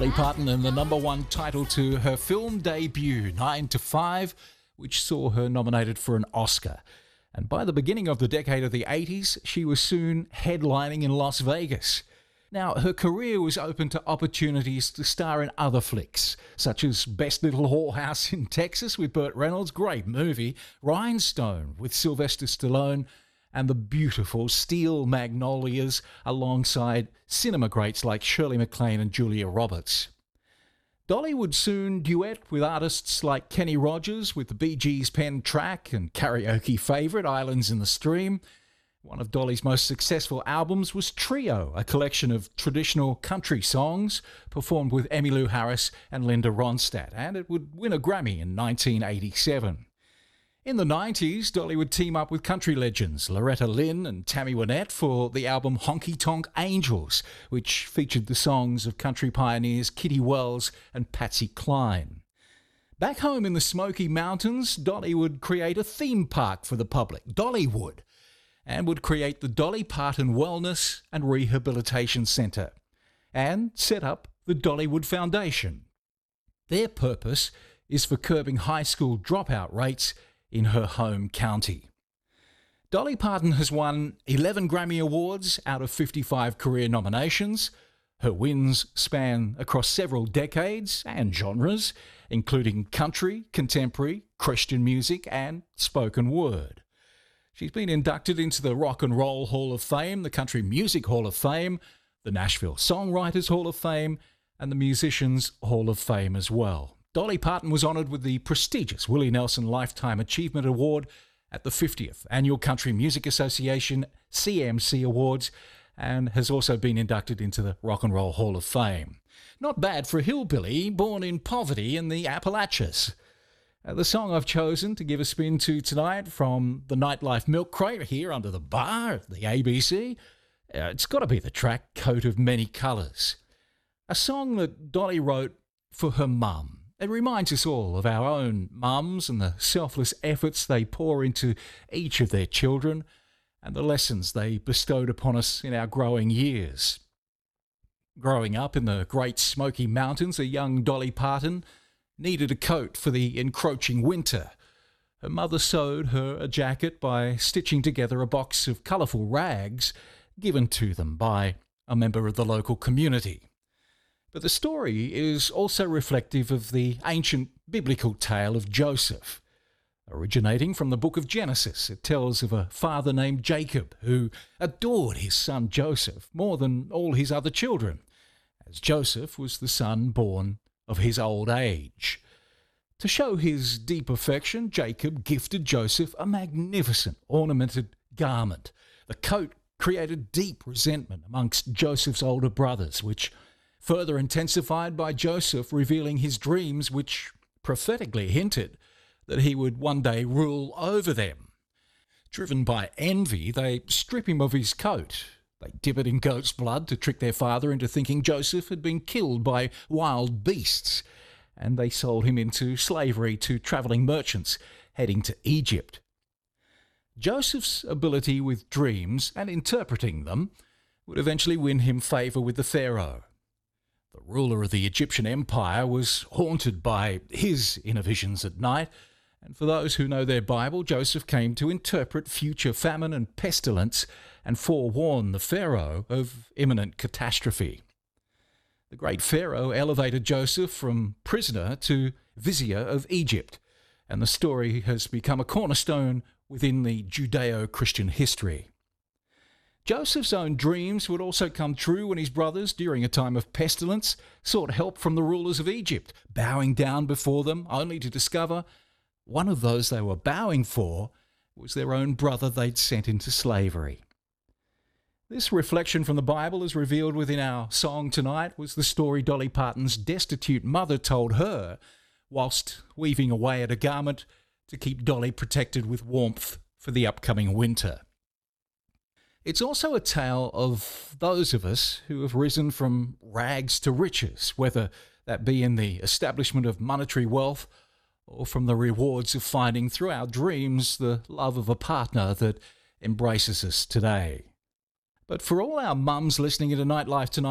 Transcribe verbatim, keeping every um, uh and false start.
Dolly Parton and the number one title to her film debut, Nine to Five, which saw her nominated for an Oscar. And by the beginning of the decade of the eighties, she was soon headlining in Las Vegas. Now, her career was open to opportunities to star in other flicks, such as Best Little Whorehouse in Texas with Burt Reynolds, great movie, Rhinestone with Sylvester Stallone, and the beautiful Steel Magnolias alongside cinema greats like Shirley MacLaine and Julia Roberts. Dolly would soon duet with artists like Kenny Rogers with the Bee Gees' penned track and karaoke favourite Islands in the Stream. One of Dolly's most successful albums was Trio, a collection of traditional country songs performed with Emmylou Harris and Linda Ronstadt, and it would win a Grammy in nineteen eighty-seven. In the nineties, Dolly would team up with country legends Loretta Lynn and Tammy Wynette for the album Honky Tonk Angels, which featured the songs of country pioneers Kitty Wells and Patsy Cline. Back home in the Smoky Mountains, Dolly would create a theme park for the public, Dollywood, and would create the Dolly Parton Wellness and Rehabilitation Centre, and set up the Dollywood Foundation. Their purpose is for curbing high school dropout rates in her home county. Dolly Parton has won eleven Grammy Awards out of fifty-five career nominations. Her wins span across several decades and genres, including country, contemporary, Christian music, and spoken word. She's been inducted into the Rock and Roll Hall of Fame, the Country Music Hall of Fame, the Nashville Songwriters Hall of Fame, and the Musicians Hall of Fame as well. Dolly Parton was honoured with the prestigious Willie Nelson Lifetime Achievement Award at the fiftieth Annual Country Music Association C M C Awards, and has also been inducted into the Rock and Roll Hall of Fame. Not bad for a hillbilly born in poverty in the Appalachians. Uh, the song I've chosen to give a spin to tonight from the Nightlife Milk Crate here under the bar at the A B C, uh, it's got to be the track Coat of Many Colours. A song that Dolly wrote for her mum. It reminds us all of our own mums and the selfless efforts they pour into each of their children and the lessons they bestowed upon us in our growing years. Growing up in the Great Smoky Mountains, a young Dolly Parton needed a coat for the encroaching winter. Her mother sewed her a jacket by stitching together a box of colourful rags given to them by a member of the local community. But the story is also reflective of the ancient biblical tale of Joseph. Originating from the book of Genesis, it tells of a father named Jacob who adored his son Joseph more than all his other children, as Joseph was the son born of his old age. To show his deep affection, Jacob gifted Joseph a magnificent ornamented garment. The coat created deep resentment amongst Joseph's older brothers, which further intensified by Joseph revealing his dreams, which prophetically hinted that he would one day rule over them. Driven by envy, they strip him of his coat. They dip it in goat's blood to trick their father into thinking Joseph had been killed by wild beasts, and they sold him into slavery to travelling merchants heading to Egypt. Joseph's ability with dreams and interpreting them would eventually win him favour with the Pharaoh. The ruler of the Egyptian Empire was haunted by his inner visions at night, and for those who know their Bible, Joseph came to interpret future famine and pestilence and forewarn the Pharaoh of imminent catastrophe. The great Pharaoh elevated Joseph from prisoner to vizier of Egypt, and the story has become a cornerstone within the Judeo-Christian history. Joseph's own dreams would also come true when his brothers, during a time of pestilence, sought help from the rulers of Egypt, bowing down before them, only to discover one of those they were bowing for was their own brother they'd sent into slavery. This reflection from the Bible, as revealed within our song tonight, was the story Dolly Parton's destitute mother told her whilst weaving away at a garment to keep Dolly protected with warmth for the upcoming winter. It's also a tale of those of us who have risen from rags to riches, whether that be in the establishment of monetary wealth or from the rewards of finding through our dreams the love of a partner that embraces us today. But for all our mums listening into Nightlife tonight,